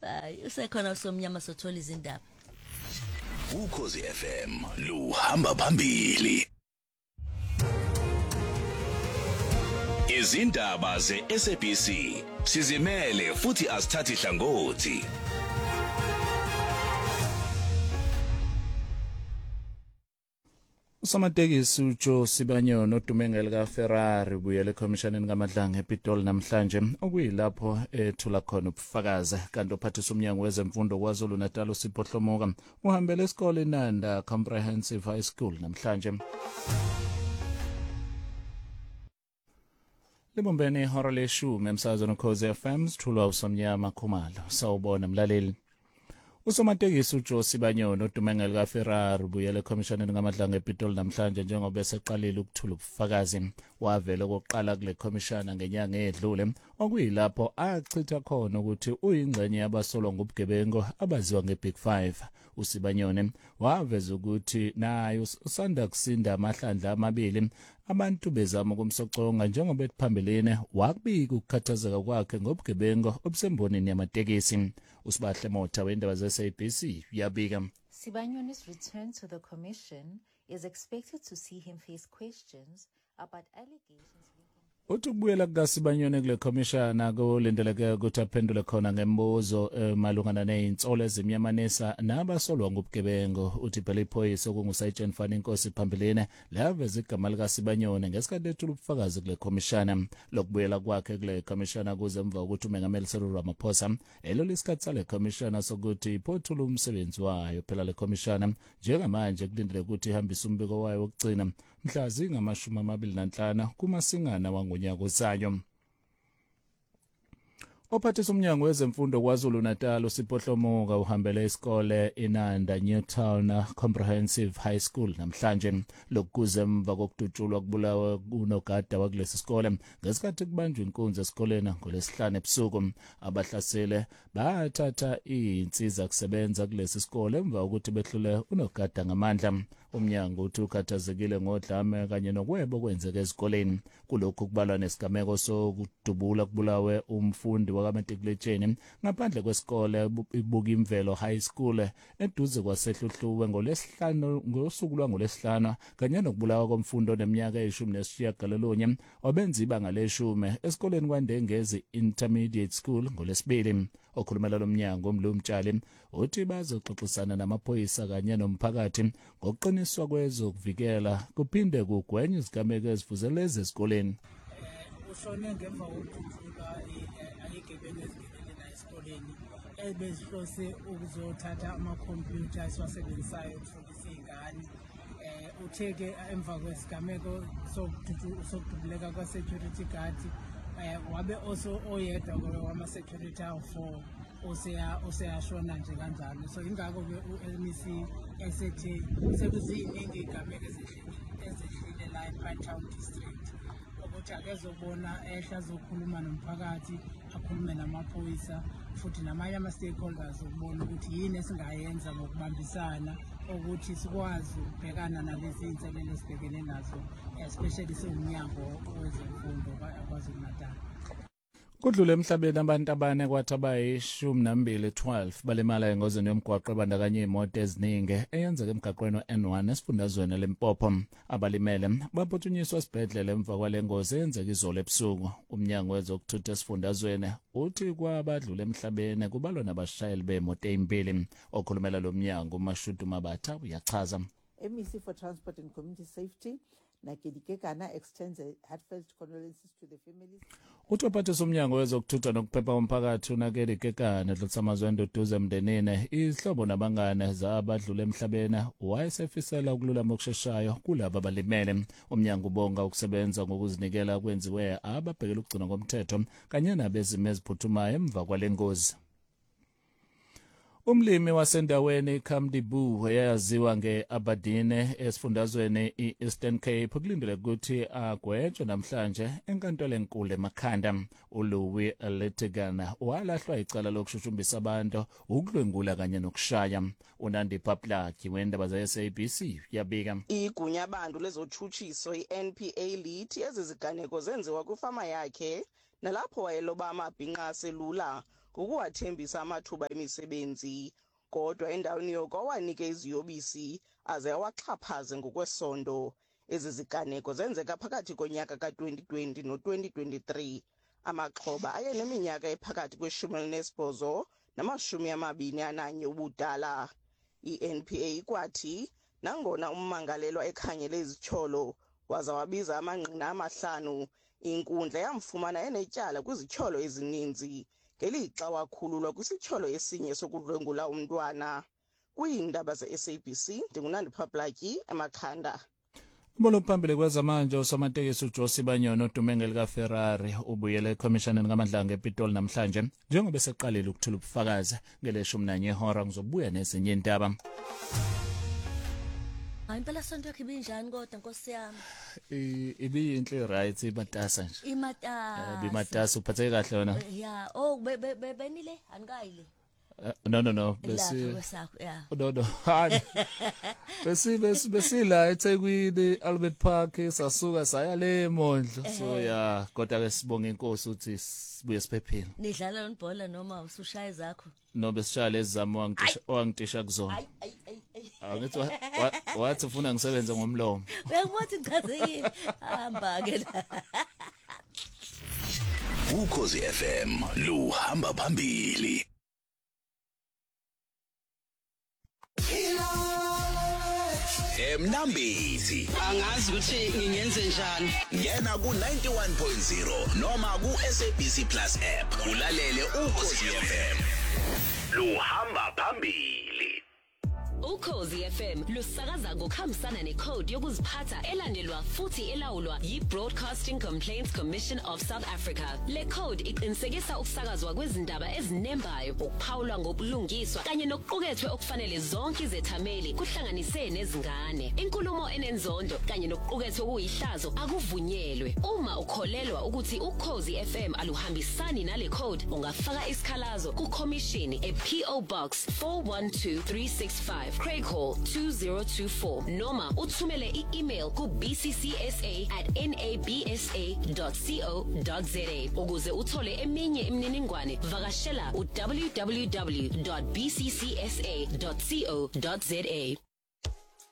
usekhona usomnyama sothola izindaba. Ukhozi FM luhamba phambili. Izindaba ze-SABC sizimele futhi asithathi hlangothi. Usamatekisi uJoe Sibanyoni odumengele kaFerrari ubuyele ekhomishoneni kaMadlanga ePitoli namhlanje okuyilapho ethula khona ubufakazi kanti uphathisa umnyango wezemfundo KwaZulu-Natal uSipho Hlomoka uhambele esikole Nanda Comprehensive High School namhlanje. Libumbene ihora leshumi emsakazweni Ukhozi FM sithulwa uSomnyama Khumalo. Sawubona mlaleli. Usomatekisi uJoe Sibanyoni odumengele kaFerrari ubuyele ekhomishoneni kaMadlanga ePitoli namhlanje njengoba eseqalile ukuthula ubufakazi wavela okokuqala kule khomishana ngenyanga edlule okuyilapho achitha khona ukuthi uyingxenye yabasolwa ngobugebengu abaziwa ngeBig 5. uSibanyoni waveza ukuthi naye usanda kusinda amahlandla amabili abantu bezama ukumsoconga njengoba ephambilene wakubika ukukhathazeka kwakhe ngobugebengu obusembonini yamatekisi. Usibahle Motha wendaba ze-SABC yabika. Sibanyoni's return to the commission is expected to see him face questions about allegations. Uthi ukubuyela kukaSibanyoni kule khomishana kulindeleke ukuthi aphendule khona ngembuzo malungana nezinsolo ezimnyamanisa nabasolwa ngobugebengu. Uthi phela iphoyisa okunguSergeant Fani Nkosi phambilene laveza igama likaSibanyoni ngesikhathi ethula ubufakazi kule khomishana. Lokubuyela kwakhe kule khomishana kuze emva ukuthi uMengameli Cyril Ramaphosa lesikhathi sale khomishana sokuthi iphothula umsebenzi wayo. Phela le khomishana njengamanje kulindeleke ukuthi ihambise umbiko wayo wokugcina mhla zingama-25 kuMasingana wangonyaka ozayo. Ophathisa umnyango wezemfundo KwaZulu-Natal uSipho Hlomoka uhambele isikole Inanda Newtown Comprehensive High School namhlanje. Lokuze emva kokudutshulwa kubulawa unogada wakulesi sikole ngesikhathi kubanjwa inkunzi esikoleni ngolesihlanu ebusuku. Abahlasele bathatha izinsiza kusebenza kulesi sikole emva ukuthi behlule unogada ngamandla. Umnyango uthi ukhathazekile ngodlame kanye nokwebo okwenzeka ezikoleni. Kulokhu kubalwa nesigameko sokudubula kubulawe umfundi wakaMatriculation ngaphandle kwesikole ibuka imvelo high school eduze kwaSehluhluwe ngolesihlanu ngosuku lwangolesihlanu kanye nokubulawa komfundi oneminyaka e19 obenza ibanga le10 esikoleni kwaNdengezi Intermediate School ngolesibili. Okhulumela lomnyango uMlumtshali uthi bazoxoxisana namaphoyisa kanye nomphakathi ngokuqiniswa kwezokuvikela kuphinde kugwenywe izigameko ezifuzeleze esikoleni. Ushone ngemva kokuthula ayigebengu ezingenelela esikoleni ebezihlose ukuzothatha amakhompyutha esiwasebenzisayo ukufundisa izingane. Utheke emva kwesigameko sokudubuleka kwa-security guard wabe also oyedwa wama-security awu-4 oseyashona nje kanjalo. So ingakho-ke u-MEC esethe sekuziningi igameko ezehlile la ePinetown District ukuthi akezobona ehla azokhuluma nomphakathi akhulume namaphoyisa futhi namanye ama-stakeholders ukubona ukuthi yini esingayenza ngokubambisana ukuthi sikwazi ukubhekana nalezi zinselelo esibhekene nazo especially siwumnyango wezemfundo KwaZulu-Natal. Kudlule emhlabeni abantu abane kwathi abayi12 balimala engozini yomgwaqo ebandakanya imoto eziningi eyenzeka emgaqweni weN1 esifundazweni leMpopo. Abalimele baphuthunyiswa esibhedlela emva kwale ngozi eyenzeka izolo ebusuku. Umnyango wezokuthutha esifundazweni uthi kwabadlule emhlabeni kubalwa nabashayeli bemoto ezimbili. Okhulumela lo mnyango uMashudu Mabatha uyachaza. MEC for Transport and Community Safety Nakedi Kekana extends heartfelt condolences to the families. Utophathisa umnyango wezokuthutha nokuphepha komphakathi uNakedi Kekana edlulisamazwendo duze emndenini izihlobo nabangane zabadlule emhlabeni wayesefisela ukululama okusheshayo kulabo abalimele. Umnyango ubonga ukusebenza ngokuzinikela kwenziwe ababhekela ukugcina komthetho kanye nabezimo eziphuthumayo emva kwale ngozi. Umlimi wasendaweni Kamdibu eyaziwa ngeAberdeen esifundazweni iEastern Cape kulindele ukuthi agwetshwe namhlanje enkantolo enkulu eMakhanda. uLouis Letigana walahlwa icala lokushushumbisa abantu ukudlwengula kanye nokushaya. uNandi Paplaki wendaba ze-SABC yabika. Igunya abantu lezotshutshiso iNPA lithi eziziganeko zenziwa kwifama yakhe nalapho wayeloba amabhinqa aselula ngokuwathembisa amathuba emisebenzi, kodwa endaweni yoko awanike iziyobisi aze awaxhaphaze ngokwesondo. Ezi ziganeko zenzeka phakathi konyaka ka-2020 no-2023. Amaxhoba aye neminyaka ephakathi kwe-18 nama-21 ubudala. I-NPA ikwathi nangona ummangalelwa ekhanyele izityholo waza wabiza amangqina amahlanu, inkundla yamfumana enetyala kwizityholo ezininzi ngelixa wakhululwa kwisityholo esinye sokudlwengula umntwana. Kwiindaba ze-SABC, ndingunandi Phablaki eMakhanda. Umbolo phambili kwezamanje usomatekisi uJosi Banyono odume ngelikaFerrari ubuyele eCommissioner kaMadlanga ePitoli namhlanje njengoba seqalile ukuthula ubufakazi ngele-11 ihora. Ngizobuya nezinye indaba. Impela sonto yakhe ibinjani kodwa Nkosi yami? Ibiyinhle right imatasa nje. Imatasa. Bimatasa uphatheke kahle wona? Yeah, benile anikayile. No. No. Besila eThekwini Albert Park sasuka saya le Mondlo. So yeah, kodwa ke sibonga inkosi ukuthi sibuye siphephile. Nidlala lonibhola noma usushaya zakho? No besishaya lezi zami wangitisha kuzona. Ngithi wathi ufuna ngisebenze ngomlomo. Uyangibona ngichazekile. Hamba ke la. Ukhozi FM luhamba phambili. Mnambithi angazi ukuthi ngingenze njani. Ngena ku 91.0 noma ku SABC Plus app ulalele Ukhozi FM luhamba phambili. Ukhozi FM lusakaza ngokuhambisana necode yokuziphatha elandelwa futhi elawulwa yi-Broadcasting Complaints Commission of South Africa. Le code iqinisekisa ukusakazwa kwezindaba ezinembayo, ukuphawulwa ngobulungiswa kanye nokuqukethwe okufanele zonke izethameli kuhlanganise nezingane. Inkulumo enenzondo kanye nokuqukethwe okuyihlazo akuvunyelwe. Uma ukholelwa ukuthi Ukhozi FM aluhambisani nale code, ungafaka isikhalazo ku-Commission e-PO Box 412365 Craig Hall 2024 noma uthumele i-email ku bcca@nabsa.co.za. Ukuze uthole eminye imininingwane vakashela u-www.bccsa.co.za.